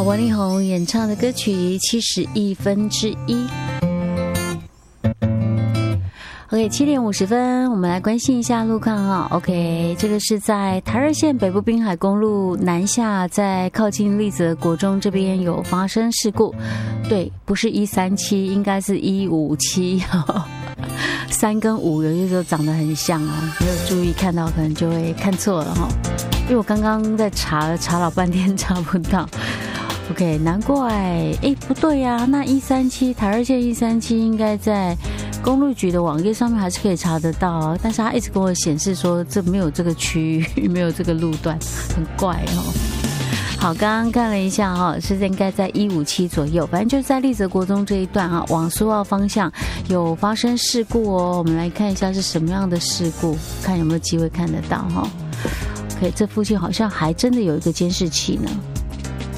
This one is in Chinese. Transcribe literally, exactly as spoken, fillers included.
王力宏演唱的歌曲《七十亿分之一》。OK， 七点五十分，我们来关心一下路况哈。OK， 这个是在台二线北部滨海公路南下，在靠近立泽国中这边有发生事故。对，不是一三七，应该是一五七。三跟五有些时候长得很像啊，没有注意看到，可能就会看错了哈。因为我刚刚在查，查老半天查不到。OK， 难怪，哎，不对呀、啊，那一三七台二线一三七应该在公路局的网页上面还是可以查得到啊，但是他一直跟我显示说这没有这个区域，没有这个路段，很怪哦。好，刚刚看了一下哈、哦，是应该在一五七左右，反正就是在立泽国中这一段啊，往苏澳方向有发生事故哦。我们来看一下是什么样的事故，看有没有机会看得到哈、哦。OK， 这附近好像还真的有一个监视器呢。